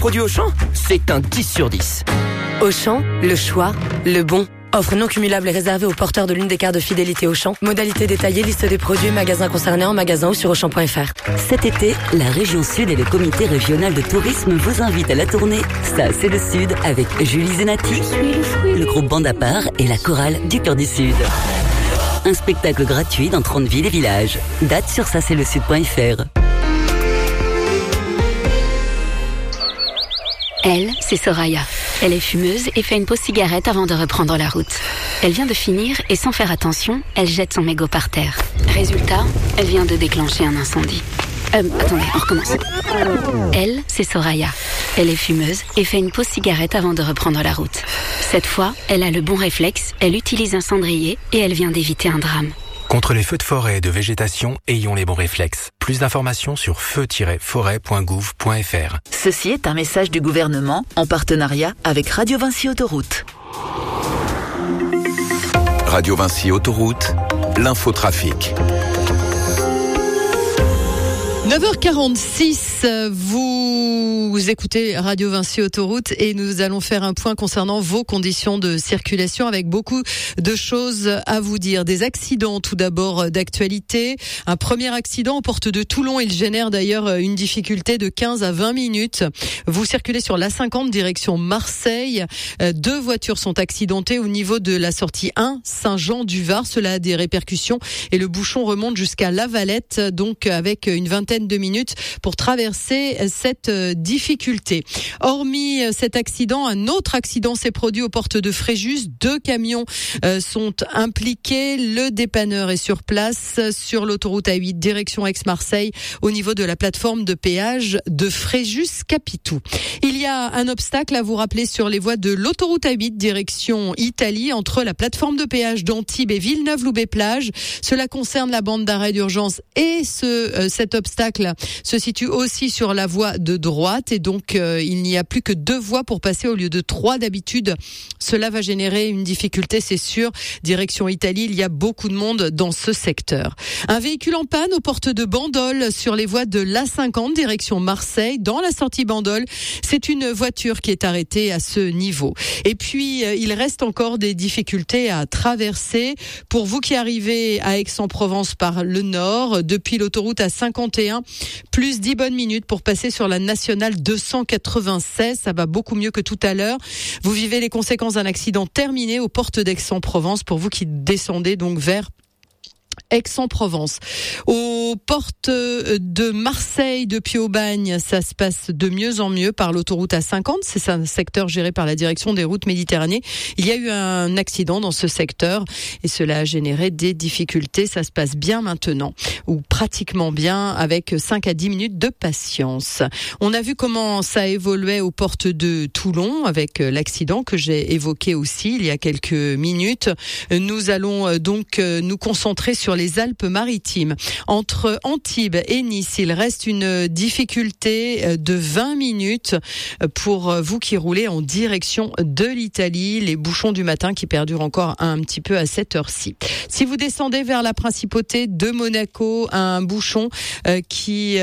Produit Auchan, c'est un 10 sur 10. Auchan, le choix, le bon. Offre non cumulable et réservée aux porteurs de l'une des cartes de fidélité Auchan. Modalité détaillée, liste des produits, magasins concernés en magasin ou sur Auchan.fr. Cet été, la région Sud et le comité régional de tourisme vous invitent à la tournée Ça c'est le Sud avec Julie Zenati, le groupe Bande à part et la chorale du Cœur du Sud. Un spectacle gratuit dans 30 villes et villages. Date sur ça-c'est-le-sud.fr. Elle, c'est Soraya. Elle est fumeuse et fait une pause cigarette avant de reprendre la route. Elle vient de finir et sans faire attention, elle jette son mégot par terre. Résultat, elle vient de déclencher un incendie. Attendez, on recommence. Elle, c'est Soraya. Elle est fumeuse et fait une pause cigarette avant de reprendre la route. Cette fois, elle a le bon réflexe, elle utilise un cendrier et elle vient d'éviter un drame. Contre les feux de forêt et de végétation, ayons les bons réflexes. Plus d'informations sur feu-forêt.gouv.fr. Ceci est un message du gouvernement en partenariat avec Radio Vinci Autoroute. Radio Vinci Autoroute, l'infotrafic. 9h46, vous écoutez Radio Vinci Autoroute et nous allons faire un point concernant vos conditions de circulation avec beaucoup de choses à vous dire. Des accidents tout d'abord d'actualité. Un premier accident aux portes de Toulon, il génère d'ailleurs une difficulté de 15 à 20 minutes. Vous circulez sur l'A50 direction Marseille. 2 voitures sont accidentées au niveau de la sortie 1, Saint-Jean-du-Var. Cela a des répercussions et le bouchon remonte jusqu'à La Valette, donc avec une vingtaine de minutes pour traverser cette difficulté. Hormis cet accident, un autre accident s'est produit aux portes de Fréjus. 2 camions sont impliqués. Le dépanneur est sur place sur l'autoroute A8 direction Aix-Marseille au niveau de la plateforme de péage de Fréjus-Capitou. Il y a un obstacle à vous rappeler sur les voies de l'autoroute A8 direction Italie entre la plateforme de péage d'Antibes et Villeneuve-Loubet-Plage. Cela concerne la bande d'arrêt d'urgence et cet obstacle se situe aussi sur la voie de droite et donc il n'y a plus que 2 voies pour passer au lieu de 3 d'habitude. Cela va générer une difficulté, c'est sûr. Direction Italie, il y a beaucoup de monde dans ce secteur. Un véhicule en panne aux portes de Bandol sur les voies de l'A50 direction Marseille dans la sortie Bandol. C'est une voiture qui est arrêtée à ce niveau. Et puis il reste encore des difficultés à traverser pour vous qui arrivez à Aix-en-Provence par le nord depuis l'autoroute A51. Plus 10 bonnes minutes pour passer sur la nationale 296. Ça va beaucoup mieux que tout à l'heure. Vous vivez les conséquences d'un accident terminé aux portes d'Aix-en-Provence pour vous qui descendez donc vers Aix-en-Provence. Aux portes de Marseille depuis Aubagne, ça se passe de mieux en mieux par l'autoroute A50. C'est un secteur géré par la direction des routes Méditerranée. Il y a eu un accident dans ce secteur et cela a généré des difficultés. Ça se passe bien maintenant, ou pratiquement bien, avec 5 à 10 minutes de patience. On a vu comment ça évoluait aux portes de Toulon avec l'accident que j'ai évoqué aussi il y a quelques minutes. Nous allons donc nous concentrer sur les Alpes-Maritimes. Entre Antibes et Nice, il reste une difficulté de 20 minutes pour vous qui roulez en direction de l'Italie. Les bouchons du matin qui perdurent encore un petit peu à cette heure-ci. Si vous descendez vers la principauté de Monaco, un bouchon qui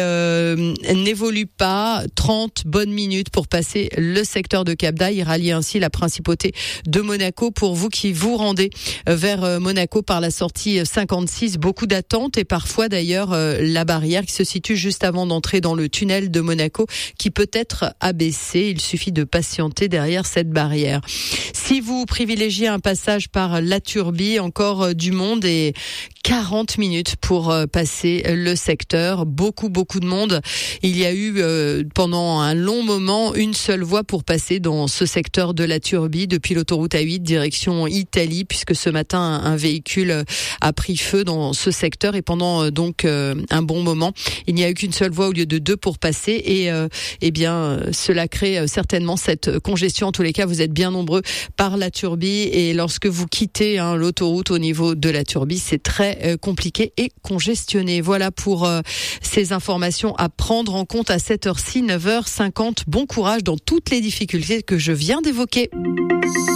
n'évolue pas, 30 bonnes minutes pour passer le secteur de Cap d'Aille et rallier ainsi la principauté de Monaco. Pour vous qui vous rendez vers Monaco par la sortie 56, beaucoup d'attentes et parfois d'ailleurs la barrière qui se situe juste avant d'entrer dans le tunnel de Monaco qui peut être abaissée. Il suffit de patienter derrière cette barrière. Si vous privilégiez un passage par la Turbie, encore du monde et 40 minutes pour passer le secteur. Beaucoup de monde. Il y a eu pendant un long moment une seule voie pour passer dans ce secteur de la Turbie depuis l'autoroute A8 direction Italie, puisque ce matin un véhicule a pris feu dans ce secteur et pendant donc un bon moment, il n'y a eu qu'une seule voie au lieu de 2 pour passer et eh bien cela crée certainement cette congestion. En tous les cas, vous êtes bien nombreux par la Turbie et lorsque vous quittez l'autoroute au niveau de la Turbie, c'est très compliqué et congestionné. Voilà pour ces informations à prendre en compte à cette heure-ci, 9h50. Bon courage dans toutes les difficultés que je viens d'évoquer.